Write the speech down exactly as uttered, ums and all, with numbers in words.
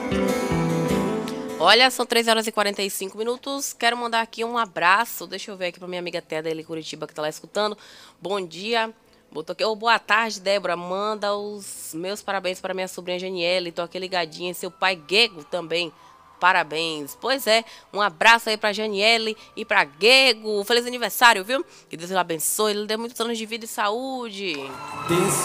Olha, são três horas e quarenta e cinco minutos. Quero mandar aqui um abraço. Deixa eu ver aqui para minha amiga Té dele Curitiba que tá lá escutando. Bom dia. Botou aqui. Oh, boa tarde, Débora. Manda os meus parabéns para minha sobrinha Janiele. Tô aqui ligadinha. Seu pai Guego também. Parabéns. Pois é, um abraço aí pra Janiele e pra Guego. Feliz aniversário, viu? Que Deus o abençoe. Ele dê muitos anos de vida e saúde.